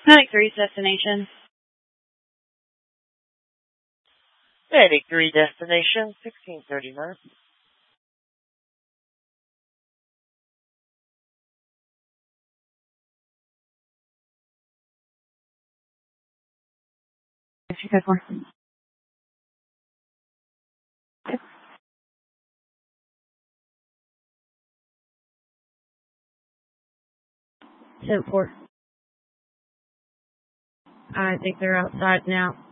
Medic 3's destination. Medic 3 destination, 1639. If you go for. Okay. 10-4. I think they're outside now.